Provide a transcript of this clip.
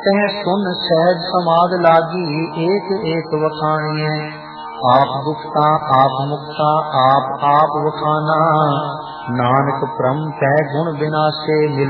तह सुन सहज समाध लागी एक एक वखाणिए। आप दुखता आप मुक्ता आप वखाना, नानक परम तह गुण बिनासे